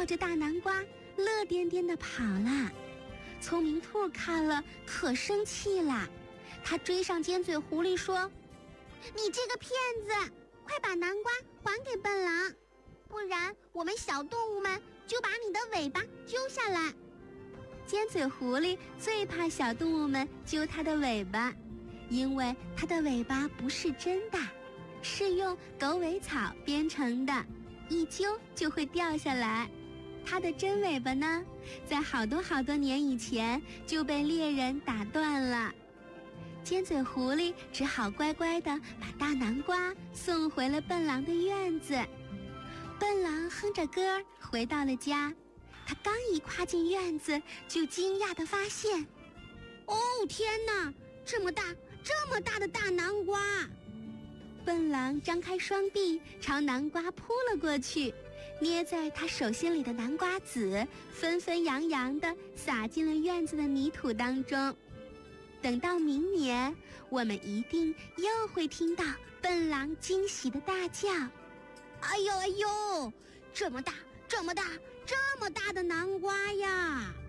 抱着大南瓜乐颠颠地跑了。聪明兔看了可生气了，他追上尖嘴狐狸说：“ 你这个骗子，快把南瓜还给笨狼，不然我们小动物们就把你的尾巴揪下来。” 尖嘴狐狸最怕小动物们揪它的尾巴，因为它的尾巴不是真的，是用狗尾草编成的，一揪就会掉下来。它的真尾巴呢，在好多年以前就被猎人打断了。尖嘴狐狸只好乖乖地把大南瓜送回了笨狼的院子。笨狼哼着歌回到了家，他刚一跨进院子，就惊讶地发现， 哦天哪，这么大的大南瓜！ 笨狼张开双臂朝南瓜扑了过去，捏在他手心里的南瓜籽纷纷扬扬地洒进了院子的泥土当中。等到明年，我们一定又会听到笨狼惊喜的大叫：“ 哎呦，这么大的南瓜呀！”